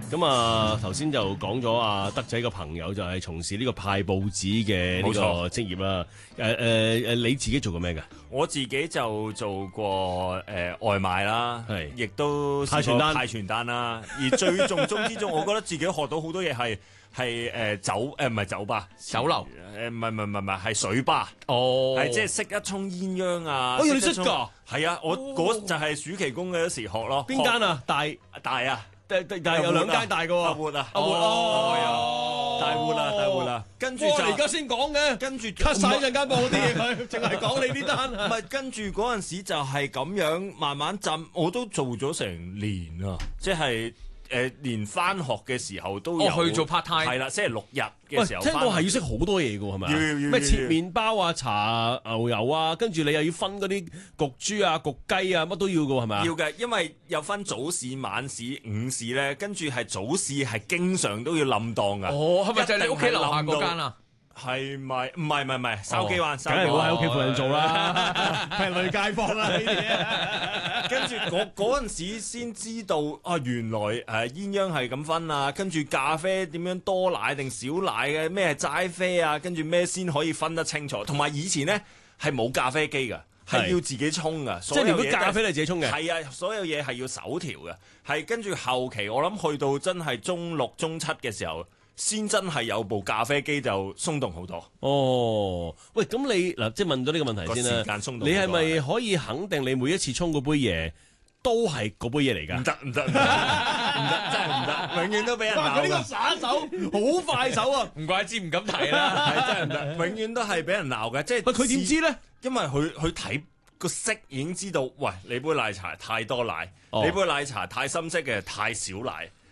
咁啊，頭先就講咗啊，德仔個朋友就係從事呢個派報紙嘅呢個職業啦。你自己做過咩㗎？ 我自己就做過外賣啦， 係亦都派傳單派傳單啦。而最重中之重，我覺得自己學到好多嘢係唔係酒吧酒樓唔係係水吧。 哦， 係即係識一沖鴛鴦啊！ 你識㗎？ 係啊，我嗰就係暑期工嗰時學咯。 邊間啊？ 大啊！ 但係有兩間大嘅喎。 阿活啊！大活啦！跟住就而家先講嘅， 跟住 cut 曬陣間播啲嘢佢，淨係講你呢單啊。 唔係跟住嗰陣時就係咁樣慢慢浸，我都做咗成年啊！即係連翻學嘅時候都有去做 part time， 係啦，星期六日嘅時候。 聽講係要識好多嘢嘅喎，係咪？ 要咩切麵包啊、搽牛油啊，跟住你又要分嗰啲焗豬啊、焗雞啊，乜都要嘅喎，係咪啊？ 要嘅，因為有分早市、晚市、午市咧，跟住係早市係經常都要冧檔㗎。 哦，係咪就係你屋企樓下嗰間啊？ 係咪？唔係，筲箕灣， 梗係我喺屋企附近做啦，係累街坊啦呢啲嘢。 跟住嗰陣時先知道啊，原來鴛鴦係咁分啊，跟住咖啡點樣多奶定少奶嘅，咩係齋啡啊，跟住咩先可以分得清楚。同埋以前咧係冇咖啡機㗎，係要自己沖㗎， 即係連杯咖啡都係自己沖嘅。 係啊，所有嘢係要手調嘅。係跟住後期我諗去到真係中六中七嘅時候，先真係有部咖啡機就鬆動好多。 哦，喂，咁你嗱，即係問咗呢個問題先啦。 時間鬆動， 你係咪可以肯定你每一次沖嗰杯嘢都係嗰杯嘢嚟㗎？ 唔得，真係唔得，永遠都俾人鬧。 佢呢個耍手好快手啊！ 唔怪之唔敢提啦， 係真係唔得，永遠都係俾人鬧嘅。即係佢點知咧？ 因為佢睇個色已經知道，喂，你杯奶茶太多奶， 哦你杯奶茶太深色嘅太少奶。